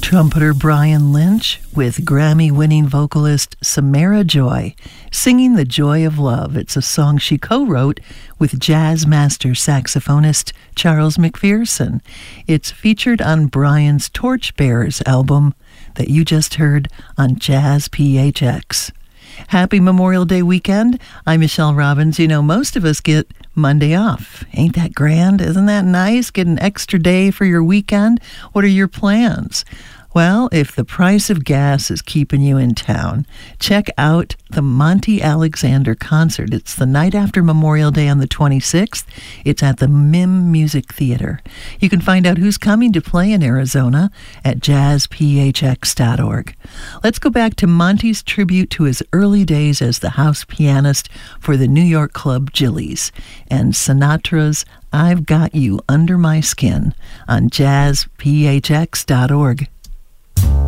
Trumpeter Brian Lynch with Grammy-winning vocalist Samara Joy singing The Joy of Love. It's a song she co-wrote with jazz master saxophonist Charles McPherson. It's featured on Brian's Torchbearers album that you just heard on Jazz PHX. Happy Memorial Day weekend. I'm Michelle Robbins. You know, most of us get Monday off. Ain't that grand? Isn't that nice? Get an extra day for your weekend. What are your plans? Well, if the price of gas is keeping you in town, check out the Monty Alexander concert. It's the night after Memorial Day on the 26th. It's at the MIM Music Theater. You can find out who's coming to play in Arizona at jazzphx.org. Let's go back to Monty's tribute to his early days as the house pianist for the New York club Jillies and Sinatra's I've Got You Under My Skin on jazzphx.org.